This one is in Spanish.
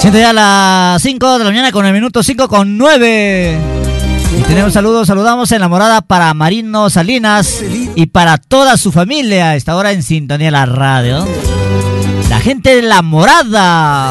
Siendo ya las 5 de la mañana con el minuto 5:09. Y tenemos saludamos en la morada para Marino Salinas y para toda su familia. A esta hora en sintonía de la radio. La gente de la morada.